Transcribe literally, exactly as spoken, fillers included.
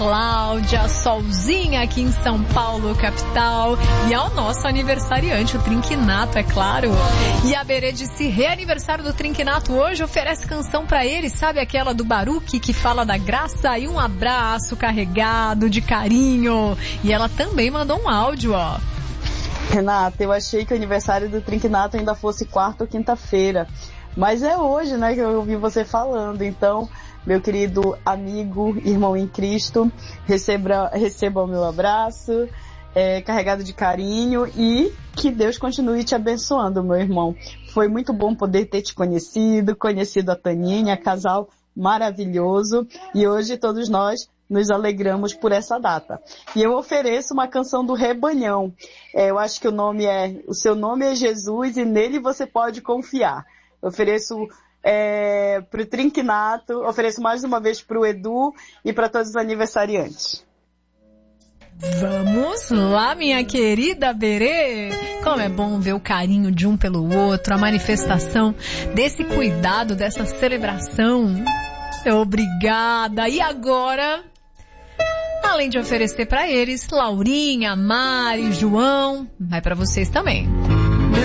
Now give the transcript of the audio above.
Cláudia, solzinha aqui em São Paulo, capital, e ao nosso aniversariante, o Trinquinato, é claro. E a Berê disse, reaniversário do Trinquinato hoje, oferece canção pra ele, sabe aquela do Baruque que fala da graça? E um abraço carregado de carinho. E ela também mandou um áudio, ó. Renata, eu achei que o aniversário do Trinquinato ainda fosse quarta ou quinta-feira, mas é hoje, né, que eu ouvi você falando. Então, meu querido amigo, irmão em Cristo, receba, receba o meu abraço, é, carregado de carinho, e que Deus continue te abençoando, meu irmão. Foi muito bom poder ter te conhecido, conhecido a Taninha, casal maravilhoso, e hoje todos nós nos alegramos por essa data. E eu ofereço uma canção do Rebanhão. É, eu acho que o nome é, o seu nome é Jesus e nele você pode confiar. Eu ofereço é, pro Trinquinato, ofereço mais uma vez pro Edu e para todos os aniversariantes. Vamos lá, minha querida Berê. Como é bom ver o carinho de um pelo outro, a manifestação desse cuidado, dessa celebração. Obrigada. E agora, além de oferecer para eles, Laurinha, Mari, João, vai para vocês também.